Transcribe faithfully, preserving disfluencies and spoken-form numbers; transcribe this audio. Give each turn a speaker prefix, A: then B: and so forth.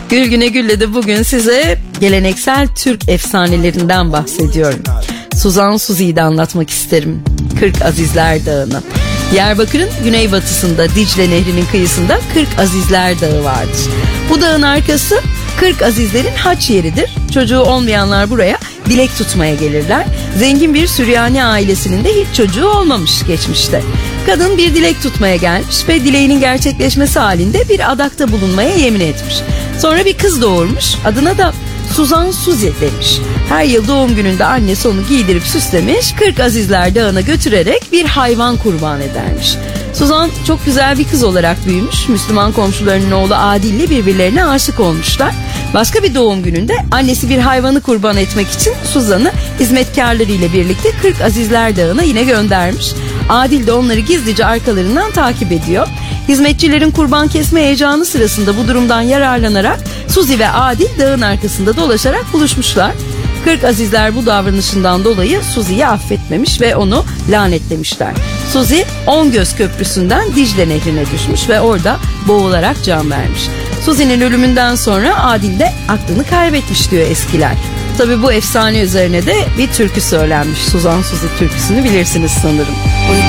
A: Gül Güne Gül'le de bugün size geleneksel Türk efsanelerinden bahsediyorum. Suzan Suzi'yi de anlatmak isterim. Kırk Azizler Dağı'nı. Diyarbakır'ın güneybatısında Dicle Nehri'nin kıyısında Kırk Azizler Dağı vardır. Bu dağın arkası Kırk Azizlerin haç yeridir. Çocuğu olmayanlar buraya dilek tutmaya gelirler. Zengin bir Süryani ailesinin de hiç çocuğu olmamış geçmişte. Kadın bir dilek tutmaya gelmiş ve dileğinin gerçekleşmesi halinde bir adakta bulunmaya yemin etmiş. Sonra bir kız doğurmuş, adına da Suzan Suzi demiş. Her yıl doğum gününde annesi onu giydirip süslemiş, Kırk Azizler Dağı'na götürerek bir hayvan kurban edermiş. Suzan çok güzel bir kız olarak büyümüş. Müslüman komşularının oğlu Adil ile birbirlerine aşık olmuşlar. Başka bir doğum gününde annesi bir hayvanı kurban etmek için Suzan'ı hizmetkarlarıyla birlikte Kırk Azizler Dağı'na yine göndermiş. Adil de onları gizlice arkalarından takip ediyor. Hizmetçilerin kurban kesme heyecanı sırasında bu durumdan yararlanarak Suzi ve Adil dağın arkasında dolaşarak buluşmuşlar. Kırk Azizler bu davranışından dolayı Suzi'yi affetmemiş ve onu lanetlemişler. Suzi Ongöz Köprüsü'nden Dicle Nehri'ne düşmüş ve orada boğularak can vermiş. Suzi'nin ölümünden sonra Adil de aklını kaybetmiş diyor eskiler. Tabii bu efsane üzerine de bir türkü söylenmiş. Suzan Suzi türküsünü bilirsiniz sanırım.